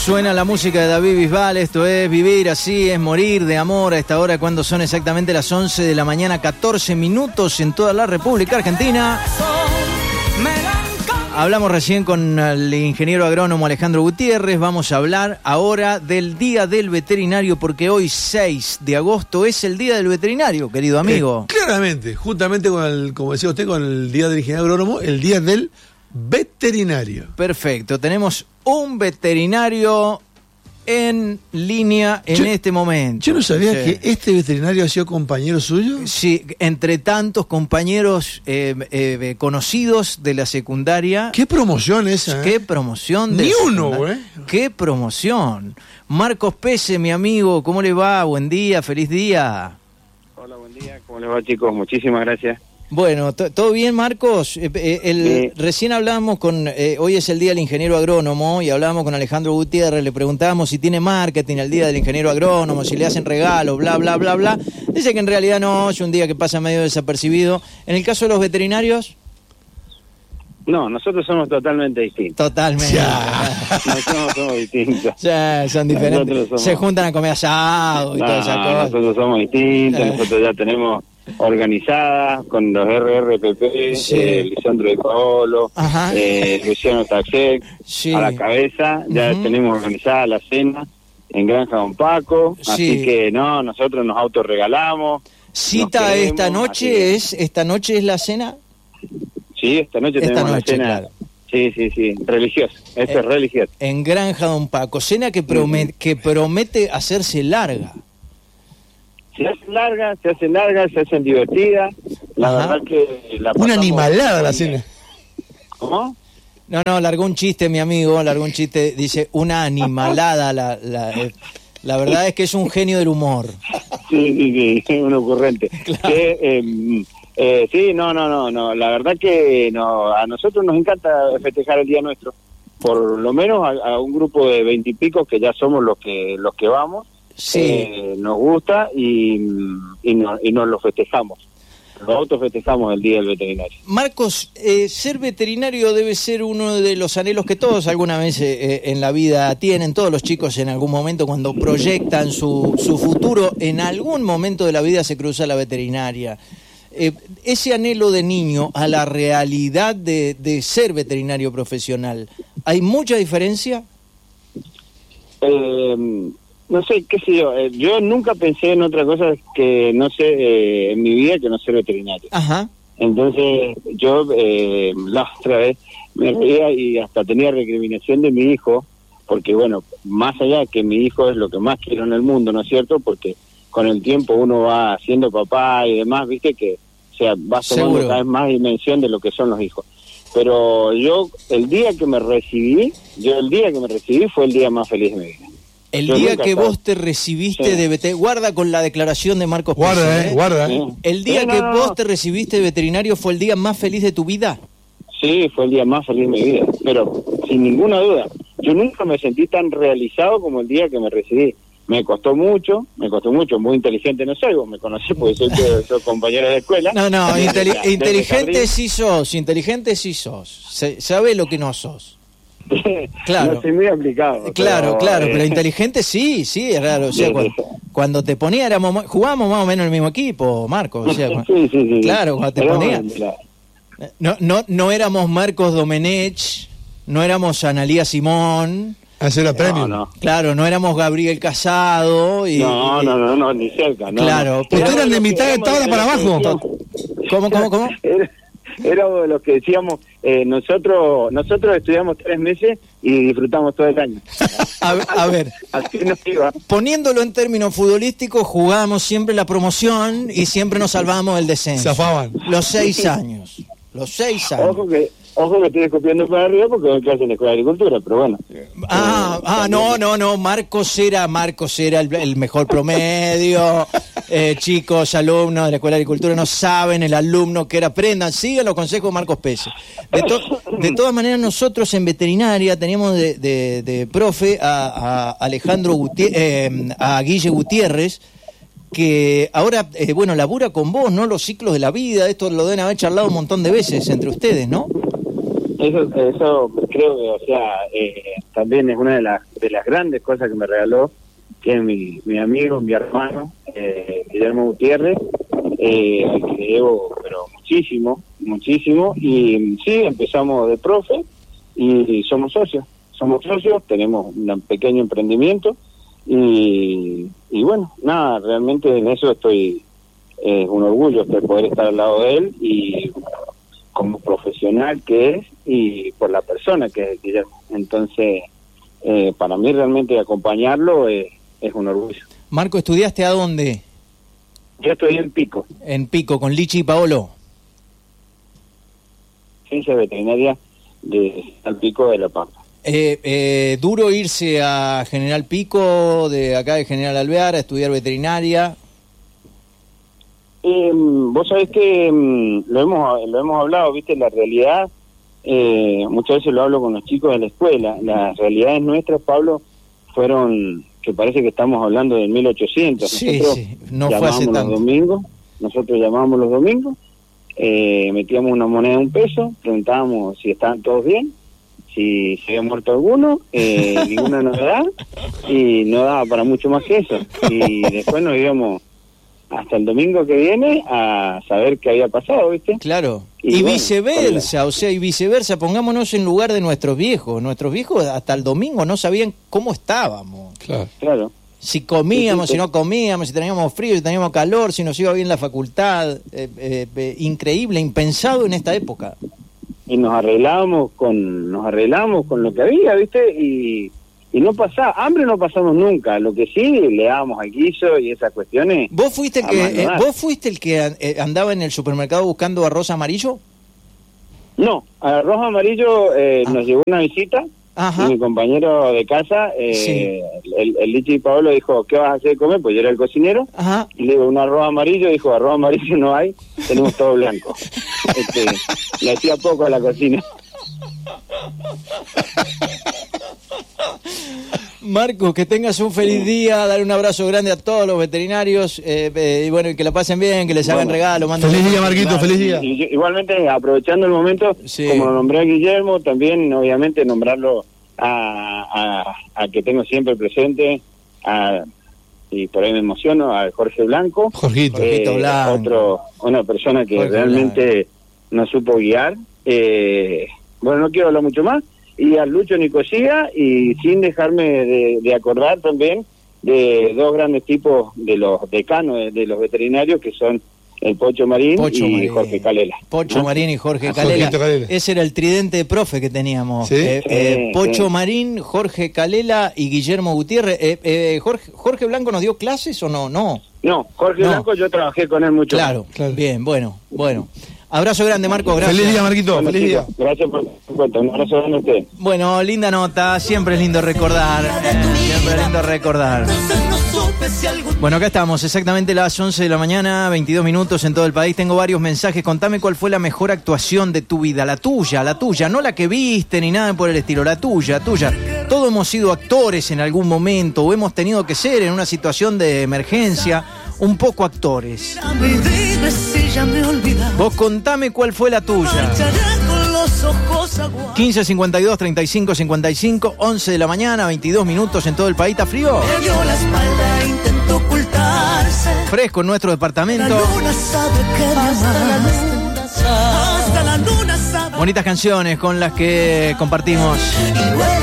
Suena la música de David Bisbal, esto es Vivir Así es Morir de Amor, a esta hora cuando son exactamente las 11 de la mañana, 14 minutos en toda la República Argentina. Hablamos recién con el ingeniero agrónomo Alejandro Gutiérrez, vamos a hablar ahora del Día del Veterinario, porque hoy 6 de agosto es el Día del Veterinario, querido amigo. Claramente, juntamente con el, como decía usted, con el Día del Ingeniero Agrónomo, el Día del Veterinario. Perfecto, tenemos un veterinario en línea en este momento. Yo no sabía que este veterinario ha sido compañero suyo. Sí, entre tantos compañeros conocidos de la secundaria. ¿Qué promoción esa? ¿Qué promoción? Ni uno, ¿Qué promoción? Marcos Pese, mi amigo, ¿cómo le va? Buen día, feliz día. Hola, buen día, ¿cómo les va, chicos? Muchísimas gracias. Bueno, ¿todo bien, Marcos? Recién hablábamos con... hoy es el Día del Ingeniero Agrónomo y hablábamos con Alejandro Gutiérrez, le preguntábamos si tiene marketing el Día del Ingeniero Agrónomo, si le hacen regalos, bla, bla, bla, bla. Dice que en realidad no, es un día que pasa medio desapercibido. En el caso de los veterinarios... No, nosotros somos totalmente distintos. Totalmente. Nosotros somos distintos. Ya, son diferentes. Se juntan a comer asado y todas esas cosas. Nosotros somos distintos, nosotros ya tenemos organizadas con los RRPP, sí. Lisandro de Paolo, Luciano Taxec, sí. A la cabeza, ya tenemos organizada la cena en Granja Don Paco, así que no, nosotros nos autorregalamos. ¿Cita esta noche? ¿Esta noche es la cena? Sí, esta noche tenemos una cena, claro. Sí, religiosa, esto es religioso. En Granja Don Paco, cena que promete hacerse larga. Se hacen largas, se hacen divertidas. La verdad que la una animalada la cena. ¿Cómo? No, largó un chiste, mi amigo, dice una animalada. La verdad es que es un genio del humor. Sí, un ocurrente. Claro. Sí, no, la verdad que no, a nosotros nos encanta festejar el día nuestro. Por lo menos a un grupo de 20 y pico que ya somos los que vamos. Sí. Nos gusta y nos lo festejamos. Nos autofestejamos el Día del Veterinario. Marcos, ser veterinario debe ser uno de los anhelos que todos alguna vez en la vida tienen. Todos los chicos en algún momento, cuando proyectan su futuro, en algún momento de la vida se cruza la veterinaria. Ese anhelo de niño a la realidad de ser veterinario profesional, ¿hay mucha diferencia? No sé, qué sé yo nunca pensé en otra cosa que no sé en mi vida que no ser veterinario. Ajá. Entonces yo la otra vez me reía y hasta tenía recriminación de mi hijo, porque bueno, más allá de que mi hijo es lo que más quiero en el mundo, ¿no es cierto? Porque con el tiempo uno va siendo papá y demás, viste que va tomando cada vez más dimensión de lo que son los hijos. Pero yo el día que me recibí fue el día más feliz de mi vida. El día que vos te recibiste de veterinario, guarda con la declaración de Marcos Pese, guarda. El día que vos te recibiste de veterinario fue el día más feliz de tu vida. Sí, fue el día más feliz de mi vida, pero sin ninguna duda. Yo nunca me sentí tan realizado como el día que me recibí. Me costó mucho, muy inteligente no soy, vos me conocés porque soy compañero de escuela. No, inteligente sí sos, sabe lo que no sos. Claro. No soy muy aplicado. Claro, pero inteligente sí, es raro. O sea, cuando te ponía, jugábamos más o menos en el mismo equipo, Marcos. O sea, sí. Claro, cuando te ponía. No éramos Marcos Domenech, no éramos Analía Simón. Ese era premio. No. Claro, no éramos Gabriel Casado. No, ni cerca. Claro. Ustedes eran de mitad de tabla para abajo. ¿Cómo? Éramos de los que decíamos, nosotros estudiamos 3 meses y disfrutamos todo el año. A ver, así nos iba. Poniéndolo en términos futbolísticos, jugábamos siempre la promoción y siempre nos salvábamos del descenso. Zafaban. Los 6 años. Ojo que estoy escopiando para arriba porque doy clase en la Escuela de Agricultura, pero bueno. No, Marcos era el mejor promedio. Chicos, alumnos de la Escuela de Agricultura no saben el alumno que era. Aprendan, sigan los consejos de Marcos Pese. De todas maneras, nosotros en veterinaria teníamos de profe a Alejandro a Guille Gutiérrez, que ahora, labura con vos, ¿no? Los ciclos de la vida, esto lo deben haber charlado un montón de veces entre ustedes, ¿no? Eso creo que, también es una de las grandes cosas que me regaló, que es mi amigo, mi hermano, Guillermo Gutiérrez, al que le debo, pero muchísimo, y sí, empezamos de profe, y somos socios, tenemos un pequeño emprendimiento, y bueno, nada, realmente en eso estoy, un orgullo de poder estar al lado de él, y como profesional que es, y por la persona que es Guillermo. Entonces, para mí realmente acompañarlo es un orgullo. Marco, ¿estudiaste a dónde? Yo estoy en Pico. En Pico, con Lichi y Paolo. Ciencia veterinaria al Pico de La Pampa. ¿Duro irse a General Pico, de acá de General Alvear, a estudiar veterinaria? Vos sabés que lo hemos hablado, viste, la realidad, muchas veces lo hablo con los chicos de la escuela, las realidades nuestras, Pablo, fueron, que parece que estamos hablando del 1800. Sí, no fue hace tanto. Nosotros llamábamos los domingos, metíamos una moneda de $1, preguntábamos si estaban todos bien, si se había muerto alguno, ninguna novedad, y no daba para mucho más que eso. Y después nos íbamos hasta el domingo que viene a saber qué había pasado, ¿viste? Claro. Y bueno, viceversa, pongámonos en lugar de nuestros viejos. Nuestros viejos hasta el domingo no sabían cómo estábamos. Claro. Si comíamos, si no comíamos, si teníamos frío, si teníamos calor, si nos iba bien la facultad. Increíble, impensado en esta época. Y nos arreglábamos con lo que había, ¿viste? Y no pasaba, hambre no pasamos nunca, lo que sí le dábamos al guiso y esas cuestiones. ¿Vos fuiste el que andaba en el supermercado buscando arroz amarillo? No, arroz amarillo nos llegó una visita. Ajá. Y mi compañero de casa, el Lichi y Paolo, dijo, ¿qué vas a hacer de comer? Pues yo era el cocinero. Ajá. Y le digo, un arroz amarillo. Dijo, arroz amarillo no hay, tenemos todo blanco. Le hacía poco a la cocina. Marco, que tengas un feliz día, dar un abrazo grande a todos los veterinarios, y bueno, y que la pasen bien, que les hagan regalo. Feliz día, Marquito, feliz día. Igualmente, aprovechando el momento, como lo nombré a Guillermo, también obviamente nombrarlo a que tengo siempre presente, y por ahí me emociono, a Jorge Blanco. Jorgito Blanco. Una persona que Jorge realmente Blanco nos supo guiar. Bueno, no quiero hablar mucho más. Y a Lucho Nicosía, y sin dejarme de acordar también de dos grandes tipos de los decanos de los veterinarios, que son el Pocho Marín y Jorge Calela. Pocho Marín y Jorge Calela. Ese era el tridente de profe que teníamos. ¿Sí? Pocho Marín, Jorge Calela y Guillermo Gutiérrez. ¿Jorge Blanco nos dio clases o no? No, Jorge Blanco yo trabajé con él mucho. Claro. Bien, bueno. Abrazo grande, Marco, gracias. Feliz día, Marquito, bueno, feliz día. Gracias por tu cuenta, un abrazo grande a usted. Bueno, linda nota, siempre es lindo recordar. Bueno, acá estamos, exactamente las 11 de la mañana, 22 minutos en todo el país. Tengo varios mensajes. Contame cuál fue la mejor actuación de tu vida, la tuya, no la que viste ni nada por el estilo, la tuya. Todos hemos sido actores en algún momento o hemos tenido que ser en una situación de emergencia un poco actores. Vos contame cuál fue la tuya. 15 52 35 55, 11 de la mañana, 22 minutos en todo el país. ¿Está frío? Fresco en nuestro departamento. Bonitas canciones con las que compartimos.